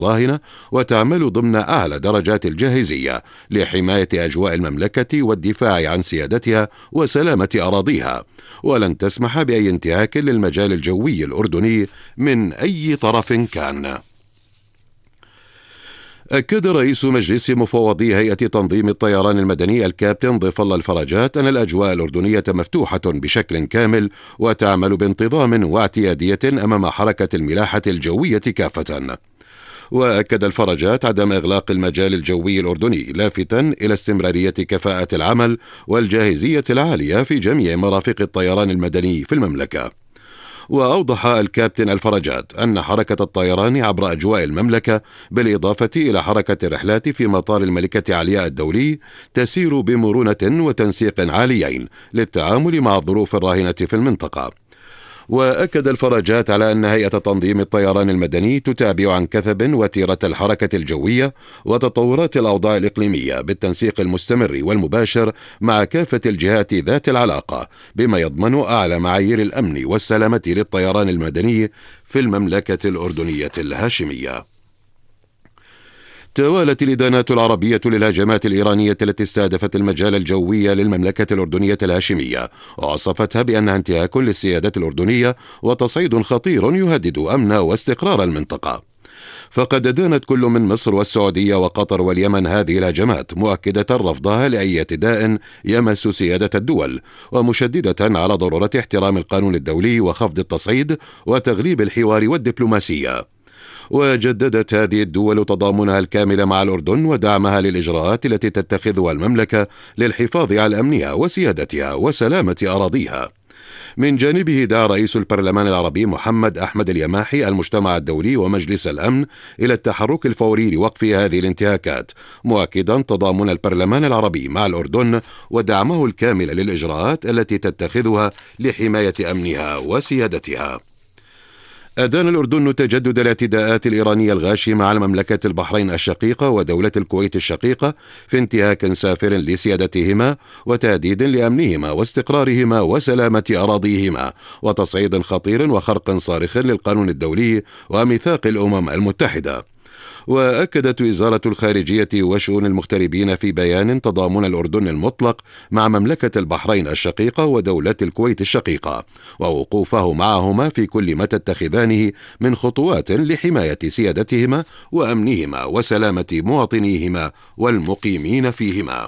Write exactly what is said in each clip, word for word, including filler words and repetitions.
راهنة وتعمل ضمن أعلى درجات الجاهزية لحماية أجواء المملكة والدفاع عن سيادتها وسلامة أراضيها، ولن تسمح بأي انتهاك للمجال الجوي الأردني من أي طرف كان. أكد رئيس مجلس مفوضي هيئة تنظيم الطيران المدني الكابتن ضيف الله الفرجات أن الأجواء الأردنية مفتوحة بشكل كامل وتعمل بانتظام واعتيادية أمام حركة الملاحة الجوية كافة. وأكد الفرجات عدم إغلاق المجال الجوي الأردني، لافتا إلى استمرارية كفاءة العمل والجاهزية العالية في جميع مرافق الطيران المدني في المملكة. وأوضح الكابتن الفرجات أن حركة الطيران عبر أجواء المملكة بالإضافة إلى حركة الرحلات في مطار الملكة علياء الدولي تسير بمرونة وتنسيق عاليين للتعامل مع الظروف الراهنة في المنطقة. وأكد الفرجات على أن هيئة تنظيم الطيران المدني تتابع عن كثب وتيرة الحركة الجوية وتطورات الأوضاع الإقليمية بالتنسيق المستمر والمباشر مع كافة الجهات ذات العلاقة، بما يضمن أعلى معايير الأمن والسلامة للطيران المدني في المملكة الأردنية الهاشمية. توالت الإدانات العربية للهجمات الإيرانية التي استهدفت المجال الجوي للمملكة الأردنية الهاشمية، ووصفتها بأنها انتهاك للسيادة الأردنية وتصعيد خطير يهدد أمن واستقرار المنطقة. فقد دانت كل من مصر والسعودية وقطر واليمن هذه الهجمات، مؤكدة رفضها لأي اعتداء يمس سيادة الدول، ومشددة على ضرورة احترام القانون الدولي وخفض التصعيد وتغليب الحوار والدبلوماسية. وجددت هذه الدول تضامنها الكامل مع الأردن ودعمها للإجراءات التي تتخذها المملكة للحفاظ على أمنها وسيادتها وسلامة أراضيها. من جانبه دعا رئيس البرلمان العربي محمد أحمد اليماحي المجتمع الدولي ومجلس الأمن إلى التحرك الفوري لوقف هذه الانتهاكات، مؤكدا تضامن البرلمان العربي مع الأردن ودعمه الكامل للإجراءات التي تتخذها لحماية أمنها وسيادتها. أدان الأردن تجدد الاعتداءات الإيرانية الغاشمة على مملكة البحرين الشقيقة ودولة الكويت الشقيقة في انتهاك سافر لسيادتهما وتهديد لأمنهما واستقرارهما وسلامة أراضيهما وتصعيد خطير وخرق صارخ للقانون الدولي وميثاق الأمم المتحدة. وأكدت وزارة الخارجية وشؤون المغتربين في بيان تضامن الأردن المطلق مع مملكة البحرين الشقيقة ودولة الكويت الشقيقة، ووقوفه معهما في كل ما تتخذانه من خطوات لحماية سيادتهما وأمنهما وسلامة مواطنيهما والمقيمين فيهما.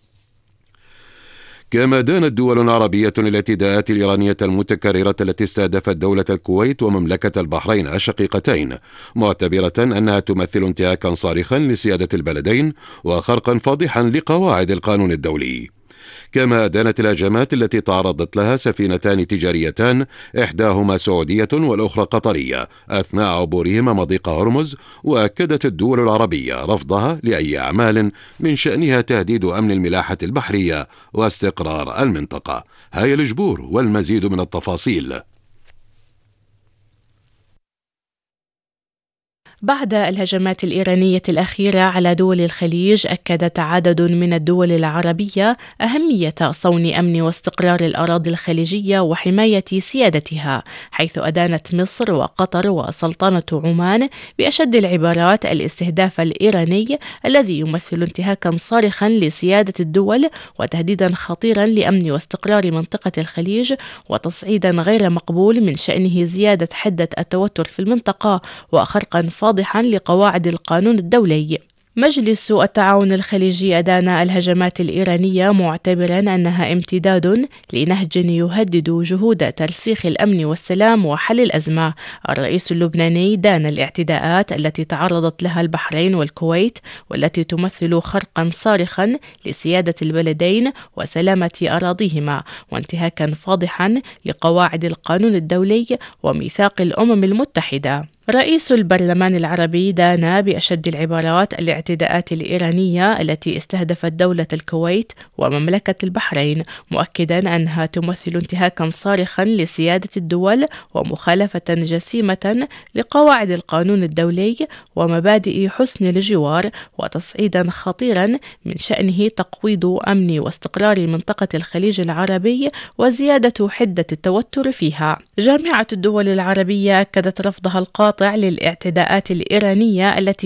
كما دانت دول عربية الاعتداءات الإيرانية المتكررة التي استهدفت دولة الكويت ومملكة البحرين الشقيقتين، معتبرة أنها تمثل انتهاكا صارخا لسيادة البلدين وخرقا فاضحا لقواعد القانون الدولي. كما أدانت الهجمات التي تعرضت لها سفينتان تجاريتان، إحداهما سعودية والأخرى قطرية، أثناء عبورهما مضيق هرمز، وأكدت الدول العربية رفضها لأي أعمال من شأنها تهديد أمن الملاحة البحرية واستقرار المنطقة. هاي الجبور والمزيد من التفاصيل. بعد الهجمات الإيرانية الأخيرة على دول الخليج، أكدت عدد من الدول العربية أهمية صون أمن واستقرار الأراضي الخليجية وحماية سيادتها، حيث أدانت مصر وقطر وسلطنة عمان بأشد العبارات الاستهداف الإيراني الذي يمثل انتهاكا صارخا لسيادة الدول وتهديدا خطيرا لأمن واستقرار منطقة الخليج وتصعيدا غير مقبول من شأنه زيادة حدة التوتر في المنطقة وخرقا واضحا لقواعد القانون الدولي. مجلس التعاون الخليجي أدان الهجمات الإيرانية معتبرا أنها امتداد لنهج يهدد جهود ترسيخ الأمن والسلام وحل الأزمة. الرئيس اللبناني دان الاعتداءات التي تعرضت لها البحرين والكويت والتي تمثل خرقا صارخا لسيادة البلدين وسلامة أراضيهما وانتهاكا فاضحا لقواعد القانون الدولي وميثاق الأمم المتحدة. رئيس البرلمان العربي دان بأشد العبارات الاعتداءات الإيرانية التي استهدفت دولة الكويت ومملكة البحرين، مؤكدا أنها تمثل انتهاكا صارخا لسيادة الدول ومخالفة جسيمة لقواعد القانون الدولي ومبادئ حسن الجوار وتصعيدا خطيرا من شأنه تقويض أمن واستقرار منطقة الخليج العربي وزيادة حدة التوتر فيها. جامعة الدول العربية أكدت رفضها القاطع منقطع للاعتداءات الإيرانية التي